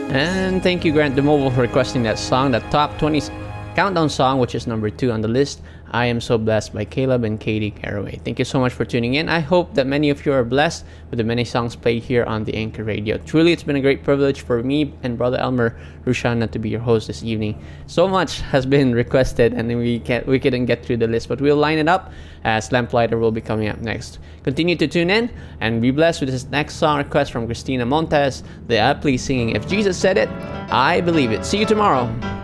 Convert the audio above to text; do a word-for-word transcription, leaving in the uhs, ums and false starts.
And thank you, Grant DeMobile, for requesting that song, that top twenty countdown song, which is number two on the list. I Am So Blessed by Caleb and Katie Caraway. Thank you so much for tuning in. I hope that many of you are blessed with the many songs played here on the Anchor Radio. Truly, it's been a great privilege for me and Brother Elmer Rushana to be your host this evening. So much has been requested, and we can't we couldn't get through the list, but we'll line it up as Lamplighter will be coming up next. Continue to tune in and be blessed with this next song request from Christina Montes. They are please singing "If Jesus Said It, I Believe It." See you tomorrow.